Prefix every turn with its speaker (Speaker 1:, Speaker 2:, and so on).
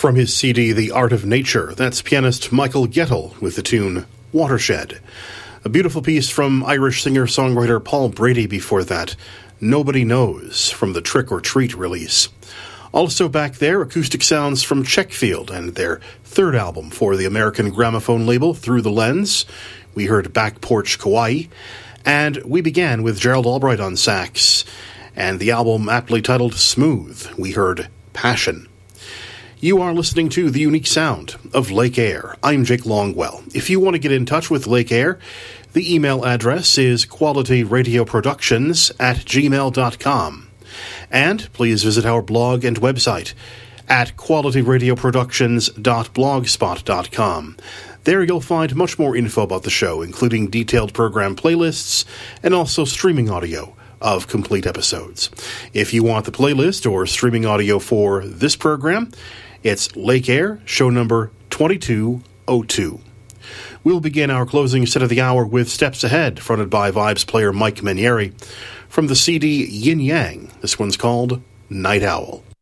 Speaker 1: From his CD, The Art of Nature, that's pianist Michael Gettle with the tune Watershed. A beautiful piece from Irish singer-songwriter Paul Brady before that, Nobody Knows, from the Trick or Treat release. Also back there, acoustic sounds from Checkfield and their third album for the American Gramophone label, Through the Lens. We heard Back Porch Kauai, and we began with Gerald Albright on sax, and the album aptly titled Smooth. We heard Passion. You are listening to The Unique Sound of Lake Air. I'm Jake Longwell. If you want to get in touch with Lake Air, the email address is qualityradioproductions@gmail.com. And please visit our blog and website at qualityradioproductions.blogspot.com. There you'll find much more info about the show, including detailed program playlists and also streaming audio of complete episodes. If you want the playlist or streaming audio for this program, it's Lake Air, show number 2202. We'll begin our closing set of the hour with Steps Ahead, fronted by Vibes player Mike Manieri. From the CD Yin Yang, this one's called Night Owl.